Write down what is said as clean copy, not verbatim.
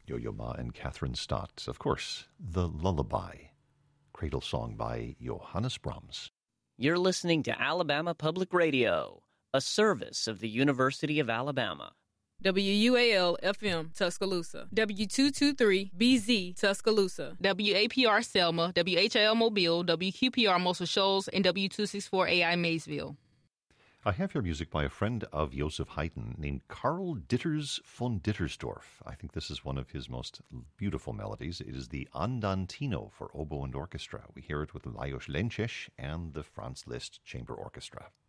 Yo-Yo Ma and Catherine Stott. Of course, The Lullaby, cradle song by Johannes Brahms. You're listening to Alabama Public Radio, a service of the University of Alabama. WUAL-FM, Tuscaloosa. W223-BZ, Tuscaloosa. WAPR Selma, WHIL Mobile, WQPR Muscle Shoals, and W264AI Maysville. I have here music by a friend of Joseph Haydn named Karl Ditters von Dittersdorf. I think this is one of his most beautiful melodies. It is the Andantino for oboe and orchestra. We hear it with Lajos Lences and the Franz Liszt Chamber Orchestra.